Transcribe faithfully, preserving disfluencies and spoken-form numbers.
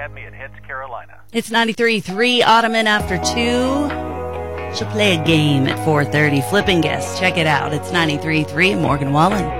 Miami and hits Carolina. It's ninety-three point three Ottoman after two. She'll play a game at four thirty. Flipping Guests. Check it out. It's ninety-three point three Morgan Wallen.